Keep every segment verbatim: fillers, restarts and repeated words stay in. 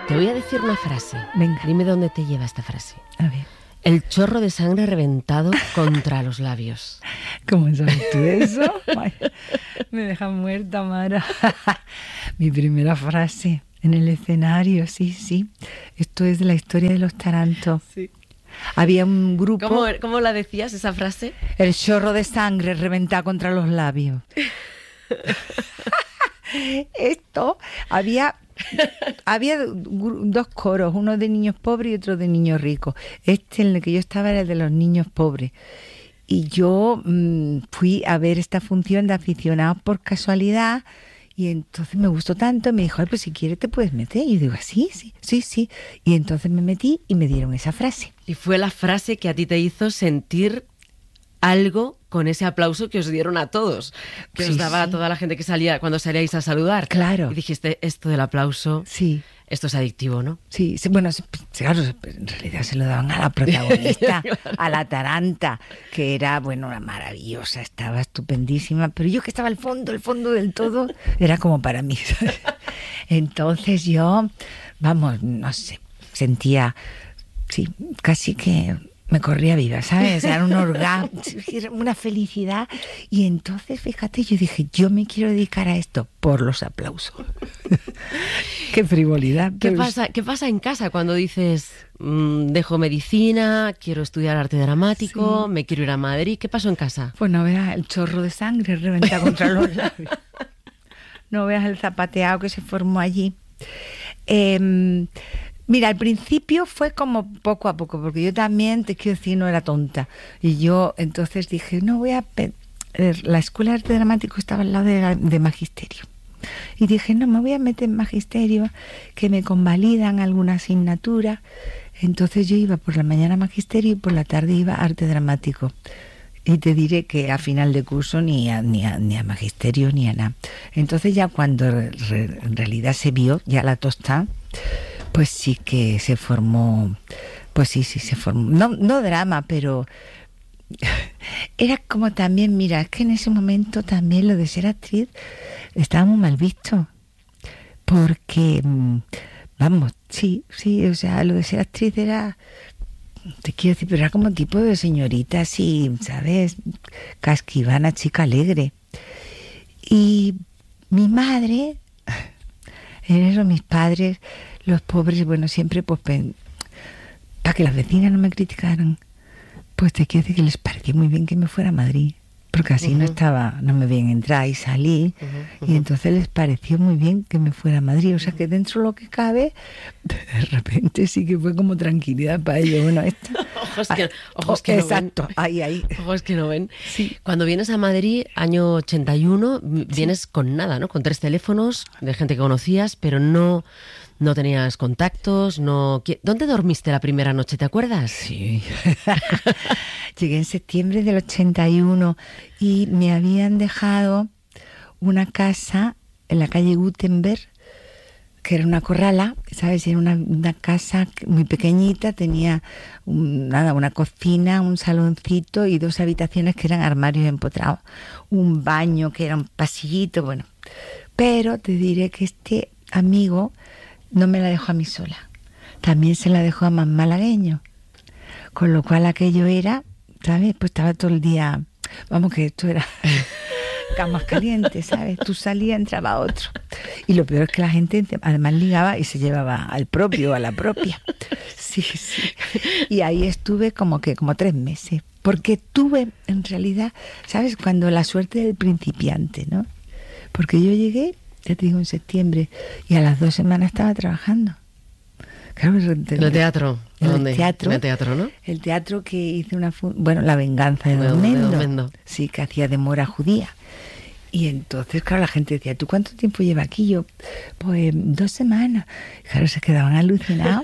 Te voy a decir una frase. Venga. Dime dónde te lleva esta frase. A ver. El chorro de sangre reventado contra los labios. ¿Cómo sabes tú eso? Ay, me deja muerta, Mara. Mi primera frase en el escenario, sí, sí. Esto es de la historia de los Taranto. Sí. Había un grupo... ¿Cómo, ¿Cómo la decías, esa frase? El chorro de sangre reventado contra los labios. Esto, había... Había dos coros, uno de niños pobres y otro de niños ricos. Este en el que yo estaba era el de los niños pobres. Y yo mmm, fui a ver esta función de aficionados por casualidad y entonces me gustó tanto, me dijo, ay, pues si quieres te puedes meter. Y yo digo, sí, sí, sí, sí. Y entonces me metí y me dieron esa frase. Y fue la frase que a ti te hizo sentir algo con ese aplauso que os dieron a todos, que sí, os daba sí. a toda la gente que salía cuando salíais a saludar. Claro. Y dijiste, esto del aplauso, sí. Esto es adictivo, ¿no? Sí, sí, bueno, claro, en realidad se lo daban a la protagonista, claro. A la Taranta, que era, bueno, una maravillosa, estaba estupendísima, pero yo que estaba al fondo, el fondo del todo, era como para mí. Entonces yo, vamos, no sé, sentía, sí, casi que... me corría viva, ¿sabes? Era un orgasmo, una felicidad. Y entonces, fíjate, yo dije, yo me quiero dedicar a esto por los aplausos. Qué frivolidad. ¿Qué pasa, ¿Qué pasa en casa cuando dices, mmm, dejo medicina, quiero estudiar arte dramático, sí. me quiero ir a Madrid? ¿Qué pasó en casa? Pues no veas el chorro de sangre reventado contra los labios. No veas el zapateado que se formó allí. Eh... Mira, al principio fue como poco a poco, porque yo también, te quiero decir, no era tonta. Y yo entonces dije, no voy a... Pe-. La escuela de arte dramático estaba al lado de, la, de magisterio. Y dije, no, me voy a meter en magisterio, que me convalidan alguna asignatura. Entonces yo iba por la mañana a magisterio y por la tarde iba a arte dramático. Y te diré que a final de curso ni a, ni a, ni a magisterio ni a nada. Entonces ya cuando re, re, en realidad se vio ya la tostada, pues sí que se formó, pues sí, sí se formó, no, no drama, pero era como también, mira, es que en ese momento también lo de ser actriz estaba muy mal visto, porque, vamos, sí, sí, o sea, lo de ser actriz era, te quiero decir, pero era como tipo de señorita así, ¿sabes? Casquivana, chica alegre. Y mi madre, en eso mis padres... Los pobres, bueno, siempre, pues, para que las vecinas no me criticaran, pues te quiero decir que les pareció muy bien que me fuera a Madrid, porque así uh-huh. no estaba, no me veían entrar y salí, uh-huh, uh-huh. y entonces les pareció muy bien que me fuera a Madrid, o sea que dentro de lo que cabe, de repente sí que fue como tranquilidad para ellos. Bueno, esto, ojos que, ojos que exacto, no ven. ahí, ahí. Ojos que no ven. Sí. Cuando vienes a Madrid, año ochenta y uno, vienes sí. con nada, ¿no? Con tres teléfonos de gente que conocías, pero no... No tenías contactos, no... ¿Dónde dormiste la primera noche, te acuerdas? Sí. Llegué en septiembre del ochenta y uno y me habían dejado una casa en la calle Gutenberg, que era una corrala, ¿sabes? Era una, una casa muy pequeñita, tenía un, nada, una cocina, un saloncito y dos habitaciones que eran armarios empotrados, un baño que era un pasillito, bueno. Pero te diré que este amigo... no me la dejó a mí sola, también se la dejó a más malagueño, con lo cual aquello era, ¿sabes? Pues estaba todo el día, vamos que esto era camas calientes, ¿sabes? Tú salías, entraba otro, y lo peor es que la gente además ligaba y se llevaba al propio o a la propia, sí, sí, y ahí estuve como que, como tres meses, porque tuve en realidad, ¿sabes? Cuando la suerte del principiante, ¿no? Porque yo llegué, ya te digo, en septiembre, y a las dos semanas estaba trabajando. Claro, ¿En el teatro? En ¿Dónde? el teatro. En el teatro, ¿no? El teatro que hice una... Fu- bueno, La venganza de Don Mendo. De Don Mendo. Sí, que hacía de mora judía. Y entonces, claro, la gente decía, ¿tú cuánto tiempo lleva aquí? Yo, pues, dos semanas. Claro, se quedaban alucinados.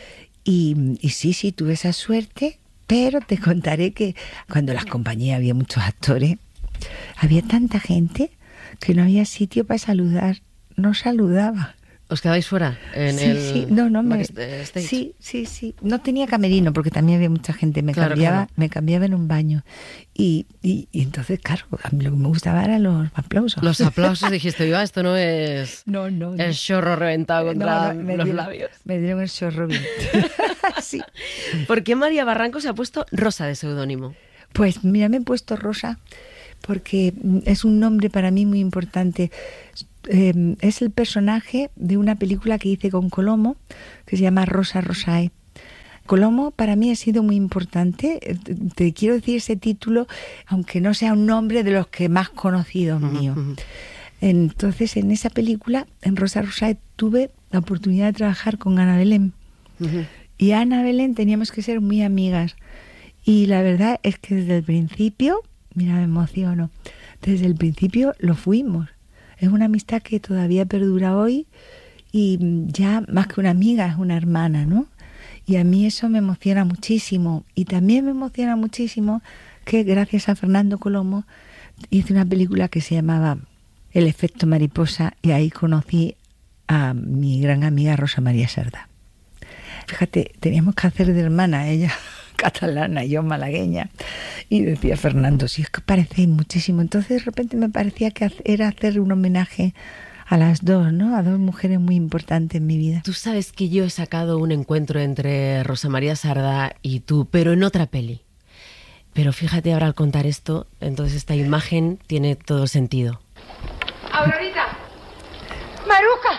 Y, y sí, sí, tuve esa suerte, pero te contaré que cuando en las compañías había muchos actores, había tanta gente... que no había sitio para saludar, no saludaba. ¿Os quedáis fuera? En sí, el sí, no, no, me, backstage? sí, sí, sí. No tenía camerino porque también había mucha gente. Me Claro, cambiaba, claro. me cambiaba en un baño y, y, y entonces, claro, a mí lo que me gustaba eran los aplausos. Los aplausos, dijiste, viva, esto no es No, no, no. el chorro reventado contra No, no, me los dieron- labios. Me dieron el chorro bien. Sí. ¿Por qué María Barranco se ha puesto Rosa de seudónimo? Pues mira, me he puesto Rosa porque es un nombre para mí muy importante. Eh, es el personaje de una película que hice con Colomo, que se llama Rosa Rosae. Colomo para mí ha sido muy importante. Eh, Te, te quiero decir ese título, aunque no sea un nombre de los que más conocidos míos. Ujú. Entonces, en esa película, en Rosa Rosae, tuve la oportunidad de trabajar con Ana Belén. Ujú. Y Ana Belén teníamos que ser muy amigas. Y la verdad es que desde el principio, mira, me emociono, desde el principio lo fuimos. Es una amistad que todavía perdura hoy y ya más que una amiga, es una hermana, ¿no? Y a mí eso me emociona muchísimo. Y también me emociona muchísimo que gracias a Fernando Colomo hice una película que se llamaba El efecto mariposa y ahí conocí a mi gran amiga Rosa María Sardá. Fíjate, teníamos que hacer de hermana, ella catalana y yo malagueña. Y decía Fernando, si es que parecéis muchísimo. Entonces de repente me parecía que era hacer un homenaje a las dos, ¿no? A dos mujeres muy importantes en mi vida. Tú sabes que yo he sacado un encuentro entre Rosa María Sardá y tú, pero en otra peli. Pero fíjate ahora al contar esto, entonces esta imagen tiene todo sentido. Aurorita. Maruca.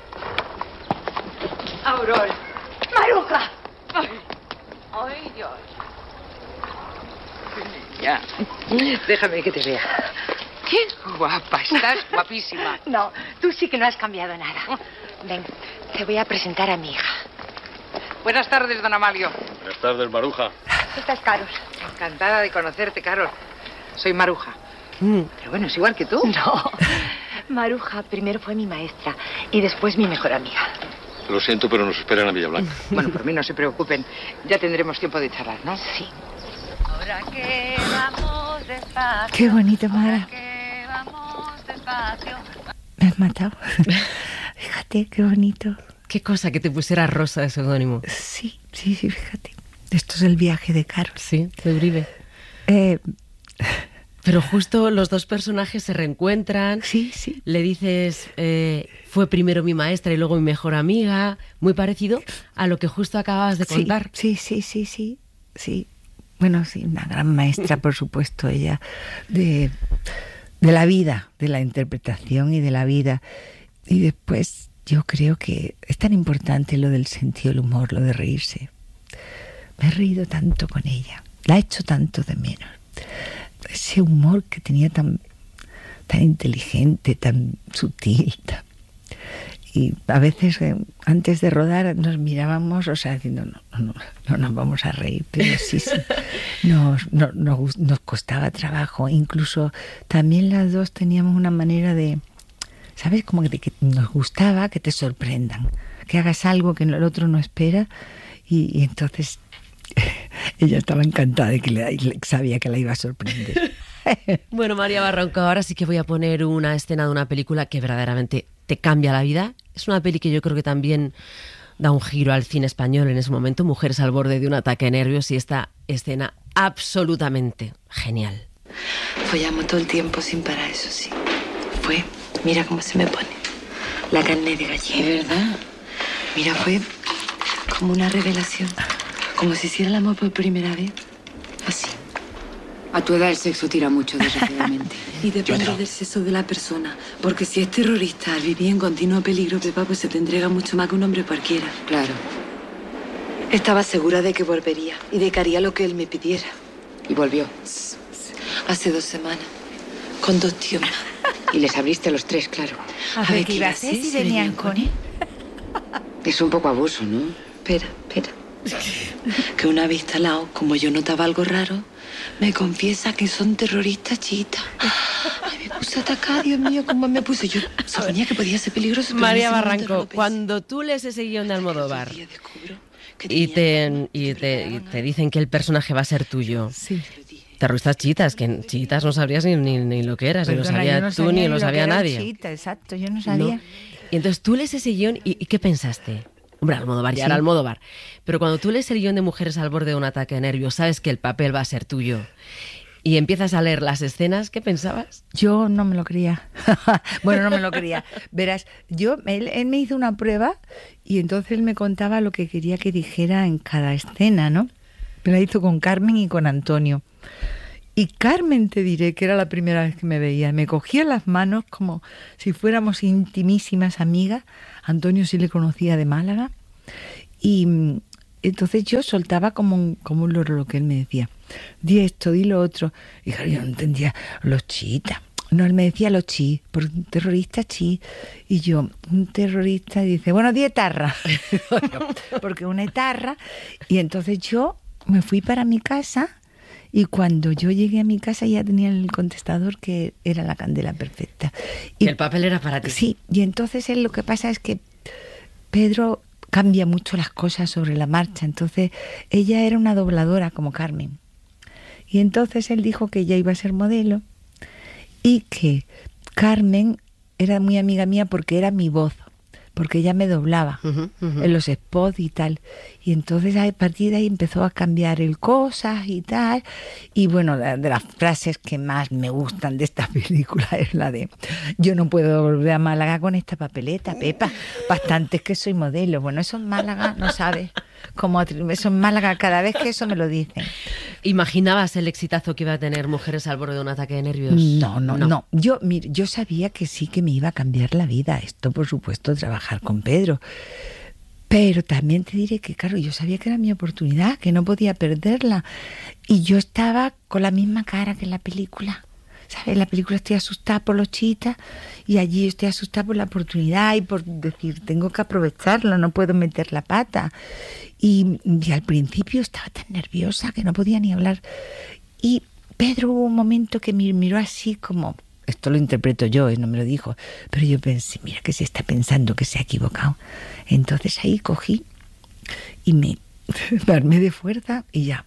Aurora. Maruca. Ay, ay, Dios. Ya, déjame que te vea. ¿Qué? Guapa, estás guapísima. No, tú sí que no has cambiado nada. Ven, te voy a presentar a mi hija. Buenas tardes, don Amalio. Buenas tardes, Maruja. Esta es Carol. Encantada de conocerte, Carol. Soy Maruja. Mm. Pero bueno, es igual que tú. No. Maruja primero fue mi maestra y después mi mejor amiga. Lo siento, pero nos esperan a Villablanca. Bueno, por mí no se preocupen. Ya tendremos tiempo de charlar, ¿no? Sí. Ahora que vamos despacio. Qué bonito, Mara. Ahora que vamos despacio. Me has matado. Fíjate, qué bonito. Qué cosa que te pusiera Rosa de seudónimo. Sí, sí, sí, fíjate. Esto es el viaje de Carol. Sí, de Uribe. Eh, Pero justo los dos personajes se reencuentran. sí, sí. Le dices, eh, fue primero mi maestra y luego mi mejor amiga. Muy parecido a lo que justo acababas de Sí, contar. sí, sí, sí, sí, sí. Bueno, sí, una gran maestra, por supuesto, ella, de, de la vida, de la interpretación y de la vida. Y después yo creo que es tan importante lo del sentido del humor, lo de reírse. Me he reído tanto con ella, la he hecho tanto de menos. Ese humor que tenía tan, tan inteligente, tan sutil, tan... Y a veces, eh, antes de rodar, nos mirábamos, o sea, diciendo, no, no, no, no nos vamos a reír, pero sí, sí, nos, no, nos, nos costaba trabajo. Incluso también las dos teníamos una manera de, ¿sabes? Como que, que nos gustaba que te sorprendan, que hagas algo que el otro no espera, y, y entonces ella estaba encantada de que le, sabía que la iba a sorprender. Bueno, María Barranco, ahora sí que voy a poner una escena de una película que verdaderamente te cambia la vida. Es una peli que yo creo que también da un giro al cine español en ese momento. Mujeres al borde de un ataque de nervios y esta escena absolutamente genial. Follamos todo el tiempo sin parar, eso sí. Fue, mira cómo se me pone. La carne de gallina. ¿De verdad? Mira, fue como una revelación. Como si hiciera el amor por primera vez. Así. A tu edad el sexo tira mucho, desgraciadamente. Y depende del sexo de la persona. Porque si es terrorista, al vivir en continuo peligro, Pepa, pues se te entrega mucho más que un hombre cualquiera. Claro. Estaba segura de que volvería y de que haría lo que él me pidiera. Y volvió. Hace dos semanas. Con dos tíos más. Y les abriste a los tres, claro. A ver, ¿qué iba a hacer si venían con él? Es un poco abuso, ¿no? Espera, espera. Que una vez instalado, como yo notaba algo raro, me confiesa que son terroristas chiitas. Ay, me puse atacada, Dios mío, cómo me puse. Yo suponía que podía ser peligroso. Pero María en ese momento no Barranco, lo pensé. cuando tú lees ese guión de Almodóvar Ese día descubro que y tenía te, algo y que te, y regalaron te a- dicen que el personaje va a ser tuyo, Sí. terroristas chiitas, que chiitas no sabrías ni, ni, ni lo que eras, ni lo Perdona, sabía yo no tú sabía ni ni lo que sabía era nadie. chiita, exacto, yo no sabía. Y entonces tú lees ese guión y, ¿y qué pensaste? Hombre, Almodóvar, ya Sí. era Almodóvar. Pero cuando tú lees el guión de Mujeres al borde de un ataque de nervios, sabes que el papel va a ser tuyo y empiezas a leer las escenas, ¿qué pensabas? Yo no me lo creía. Bueno, no me lo creía. Verás, yo él, él me hizo una prueba y entonces él me contaba lo que quería que dijera en cada escena, ¿no? Me la hizo con Carmen y con Antonio. Y Carmen, te diré que era la primera vez que me veía. Me cogía las manos como si fuéramos intimísimas amigas. Antonio sí le conocía de Málaga. Y mm, entonces yo soltaba como un, como un loro lo que él me decía. Di esto, di lo otro. Y claro, yo no entendía los chiitas. No, él me decía los chi, por un terrorista chi. Y yo, un terrorista, y dice, bueno, di etarra. Porque una etarra. Y entonces yo me fui para mi casa. Y cuando yo llegué a mi casa ya tenía el contestador que era la candela perfecta. Y el papel era para ti. Sí, y entonces él, lo que pasa es que Pedro cambia mucho las cosas sobre la marcha. Entonces ella era una dobladora como Carmen. Y entonces él dijo que ella iba a ser modelo y que Carmen era muy amiga mía porque era mi voz, porque ella me doblaba Uh-huh, uh-huh. en los spots y tal. Y entonces a partir de ahí empezó a cambiar el cosas y tal. Y bueno, de, de las frases que más me gustan de esta película es la de yo no puedo volver a Málaga con esta papeleta, Pepa. Bastante es que soy modelo. Bueno, eso en Málaga, no sabes. Como atri- eso en Málaga, cada vez que eso me lo dicen. ¿Imaginabas el exitazo que iba a tener Mujeres al borde de un ataque de nervios? No, no, no, Yo, mire, yo sabía que sí que me iba a cambiar la vida. Esto, por supuesto, trabajar con Pedro. Pero también te diré que, claro, yo sabía que era mi oportunidad, que no podía perderla. Y yo estaba con la misma cara que en la película. ¿Sabes? En la película estoy asustada por los chiitas y allí estoy asustada por la oportunidad y por decir, tengo que aprovecharla, no puedo meter la pata. Y, y al principio estaba tan nerviosa que no podía ni hablar. Y Pedro hubo un momento que me miró así como, esto lo interpreto yo, ¿eh? No me lo dijo, pero yo pensé, mira que se está pensando que se ha equivocado. Entonces ahí cogí y me, me armé de fuerza y ya.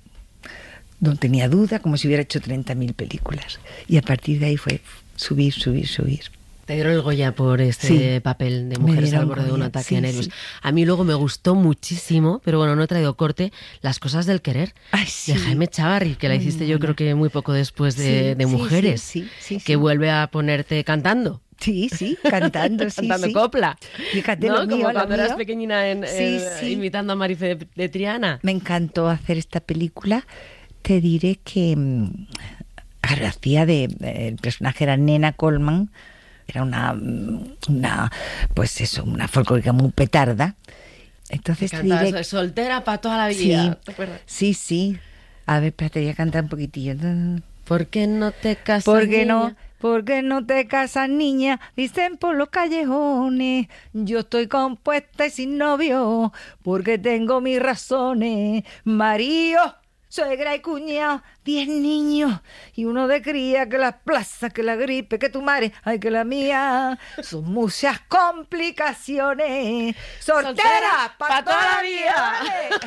No tenía duda, como si hubiera hecho treinta mil películas. Y a partir de ahí fue subir, subir, subir. Te dieron el Goya por este Sí, papel de me Mujeres dieron al borde de un Goya, ataque sí, de nervios. sí. A mí luego me gustó muchísimo, pero bueno, no he traído corte, Las cosas del querer, Ay, sí. de Jaime Chávarri, que la Muy hiciste yo buena. creo que muy poco después de, Sí, de sí, Mujeres, sí, sí, sí, que sí. vuelve a ponerte cantando. Sí, sí, cantando, sí, cantando sí. copla. Fíjate, ¿No? lo mío, Como lo cuando eras mío. pequeñina en, Sí, en- sí. imitando a Marife de, de Triana. Me encantó hacer esta película. Te diré que mm, claro, hacía de, el personaje era Nena Coleman, era una, una pues eso, una folclórica muy petarda. Entonces te Cantaba diré eso de soltera para toda la sí, vida. ¿Te acuerdas? sí, sí. A ver, espérate, voy a cantar un poquitillo. ¿Por qué no te casas, ¿Por qué no? niña? ¿Por qué no te casas, niña? Dicen por los callejones. Yo estoy compuesta y sin novio, porque tengo mis razones. Marido, suegra y cuñado, diez niños y uno de cría, que la plaza, que la gripe, que tu madre, ay, que la mía. Son muchas complicaciones. Soltera, para toda la vida.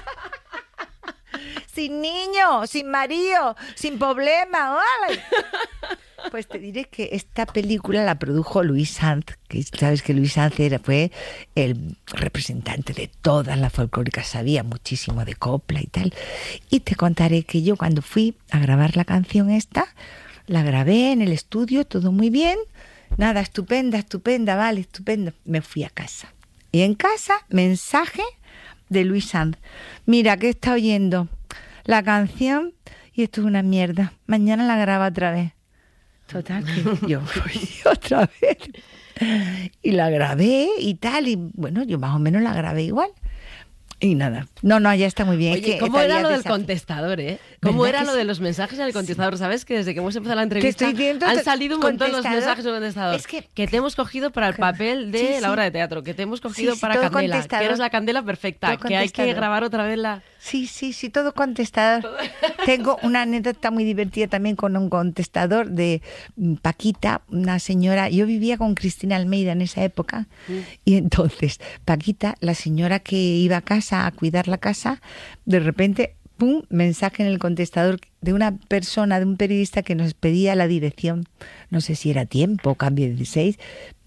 Sin niño, sin marido, sin problema. ¡Ay! Pues te diré que esta película la produjo Luis Sanz, que sabes que Luis Sanz era, fue el representante de todas las folclóricas, sabía muchísimo de copla y tal. Y te contaré que yo cuando fui a grabar la canción esta, la grabé en el estudio, todo muy bien, nada, estupenda, estupenda, vale, estupendo. Me fui a casa. Y en casa, mensaje de Luis Sanz. Mira, que está oyendo la canción y esto es una mierda. Mañana la graba otra vez. Total, que yo fui otra vez y la grabé y tal, y bueno, yo más o menos la grabé igual. Y nada, no, no, ya está muy bien. Oye, es que ¿cómo estaría era lo del desafi- contestador, eh? ¿Cómo ¿Verdad era que lo sí? de los mensajes en el contestador? ¿Sabes que desde que hemos empezado la entrevista estoy diciendo, han te- salido un montón los contestador. mensajes del contestador? Es que- te hemos cogido para el papel de Sí, sí. la obra de teatro, que te hemos cogido Sí, sí, para todo Candela, que contestador. eres la Candela perfecta, Todo que hay que contestador. grabar otra vez la... Sí, sí, sí, todo contestador. Tengo una anécdota muy divertida también con un contestador de mm, Paquita, una señora. Yo vivía con Cristina Almeida en esa época. Y entonces, Paquita, la señora que iba a casa a cuidar la casa, de repente, pum, mensaje en el contestador de una persona, de un periodista que nos pedía la dirección. No sé si era Tiempo o Cambio dieciséis.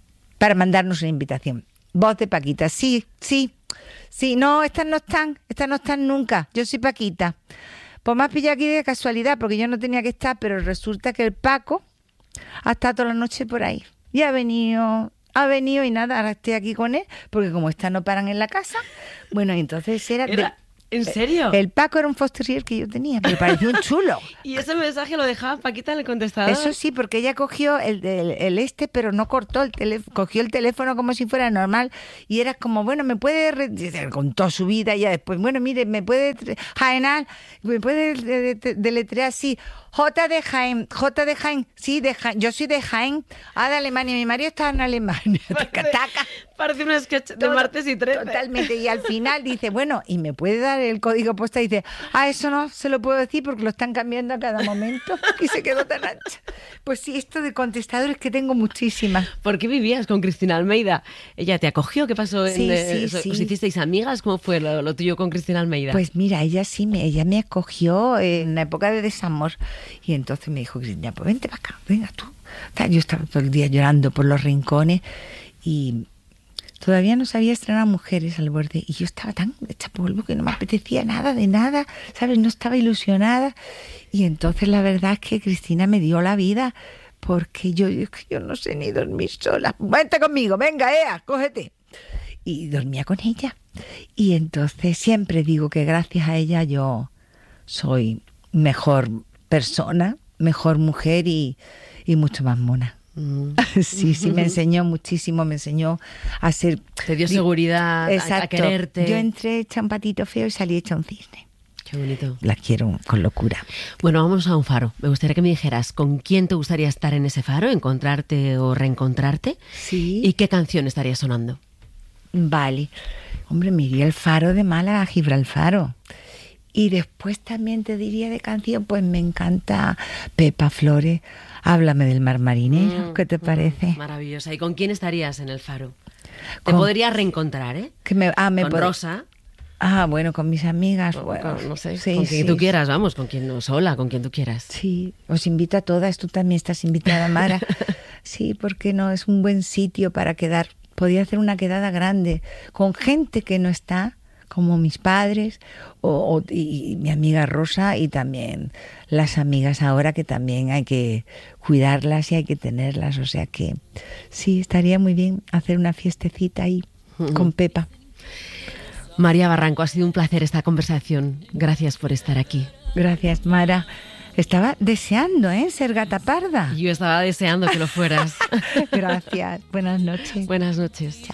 para mandarnos una invitación. Voz de Paquita, sí, sí, sí, no, estas no están, estas no están nunca, yo soy Paquita. Pues me has pillado aquí de casualidad, porque yo no tenía que estar, pero resulta que el Paco ha estado toda la noche por ahí. Y ha venido, ha venido y nada, ahora estoy aquí con él, porque como estas no paran en la casa, bueno, y entonces era... ¿Era? De, ¿En serio? El Paco era un foster terrier que yo tenía, me pareció un chulo. ¿Y ese mensaje lo dejaba Paquita en el contestador? Eso sí, porque ella cogió el, el, el este, pero no cortó el teléfono, cogió el teléfono como si fuera normal y era como, bueno, me puede, re- contó su vida y ya después, bueno, mire, me puede, Jaenal, me puede de- de- deletrear así, J de Jaén, J de Jaén, sí, de Jaén, yo soy de Jaén, ah, de Alemania, mi marido está en Alemania, taca, taca. Parece un sketch de Todo, martes y trece. Totalmente. Y al final dice, bueno, ¿y me puede dar el código postal? Y dice, ah, eso no se lo puedo decir porque lo están cambiando a cada momento. Y se quedó tan ancha. Pues sí, esto de contestadores que tengo muchísimas. ¿Por qué vivías con Cristina Almeida? ¿Ella te acogió? ¿Qué pasó? En, Sí, eh, sí, ¿Os sí. hicisteis amigas? ¿Cómo fue lo, lo tuyo con Cristina Almeida? Pues mira, ella sí, me, ella me acogió en la época de desamor. Y entonces me dijo, Cristina, pues vente para acá, venga tú. Yo estaba todo el día llorando por los rincones y... Todavía no se había estrenado Mujeres al borde y yo estaba tan hecha polvo que no me apetecía nada de nada, ¿sabes? No estaba ilusionada y entonces la verdad es que Cristina me dio la vida porque yo, yo, yo no sé ni dormir sola. Vente conmigo, venga, Ea, cógete. Y dormía con ella y entonces siempre digo que gracias a ella yo soy mejor persona, mejor mujer y, y mucho más mona. Sí, sí, me enseñó muchísimo, me enseñó a ser... Te dio seguridad, a, a Exacto. quererte. Yo entré hecha un patito feo y salí hecha un cisne. Qué bonito. La quiero con locura. Bueno, vamos a un faro. Me gustaría que me dijeras con quién te gustaría estar en ese faro, encontrarte o reencontrarte. Sí. ¿Y qué canción estaría sonando? Vale. Hombre, me iría el faro de Málaga a Gibralfaro. Y después también te diría de canción, pues me encanta Pepa Flores, Háblame del mar marinero, Mm, ¿qué te parece? mm, maravillosa. ¿Y con quién estarías en el faro? Te Con- podrías reencontrar, ¿eh? Que me, ah, me con pod- Rosa. Ah, bueno, con mis amigas. o Bueno, con- no sé, sí, con quien sí, tú quieras, vamos, con quien no, sola, con quien tú quieras. Sí, os invito a todas, tú también estás invitada, Mara. Sí, porque no, es un buen sitio para quedar. Podía hacer una quedada grande con gente que no está, como mis padres o, o- y, y mi amiga Rosa y también las amigas ahora que también hay que cuidarlas y hay que tenerlas. O sea que sí, estaría muy bien hacer una fiestecita ahí con Pepa. María Barranco, ha sido un placer esta conversación. Gracias por estar aquí. Gracias, Mara. Estaba deseando, ¿eh? Ser gata parda. Yo estaba deseando que lo fueras. Gracias. Buenas noches. Buenas noches. Chao.